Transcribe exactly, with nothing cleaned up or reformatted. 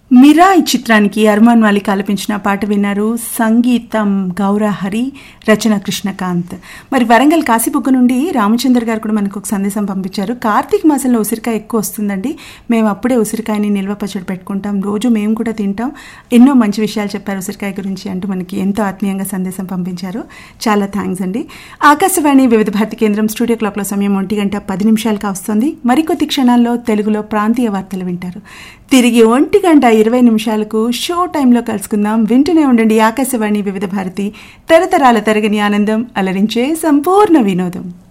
మిరా ఈ చిత్రానికి అర్మాన్ మాలిక్ ఆలపించిన పాట విన్నారు. సంగీతం గౌరహరి, రచన కృష్ణకాంత్. మరి వరంగల్ కాశీబుగ్గ నుండి రామచంద్ర గారు కూడా మనకు ఒక సందేశం పంపించారు. కార్తీక మాసంలో ఉసిరికాయ ఎక్కువ వస్తుందండి, మేము అప్పుడే ఉసిరికాయని నిల్వ పచ్చడి పెట్టుకుంటాం, రోజు మేము కూడా తింటాం, ఎన్నో మంచి విషయాలు చెప్పారు ఉసిరికాయ గురించి అంటూ మనకి ఎంతో ఆత్మీయంగా సందేశం పంపించారు. చాలా థ్యాంక్స్ అండి. ఆకాశవాణి వివిధ భారతి కేంద్రం స్టూడియో క్లాక్లో సమయం ఒంటి గంట పది నిమిషాలుగా వస్తుంది. మరికొద్ది క్షణాల్లో తెలుగులో ప్రాంతీయ వార్తలు వింటారు. తిరిగి ఒంటి గంట ఇరవై నిమిషాలకు షో టైంలో కలుసుకుందాం. వింటూనే ఉండండి ఆకాశవాణి వివిధ భారతి, తరతరాల తరగని ఆనందం, అలరించే సంపూర్ణ వినోదం.